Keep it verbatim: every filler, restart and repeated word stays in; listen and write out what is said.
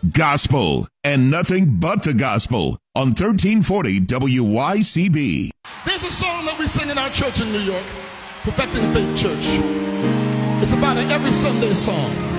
gospel, and nothing but the gospel on thirteen forty W Y C B. There's a song that we sing in our church in New York, Perfecting Faith Church. It's about an every Sunday song.